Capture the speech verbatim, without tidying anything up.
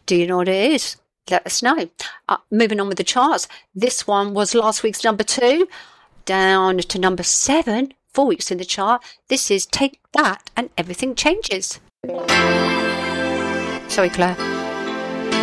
Do you know what it is? Let us know. Uh, moving on with the charts. This one was last week's number two, down to number seven, four weeks in the chart. This is Take That and Everything Changes. Sorry, Claire.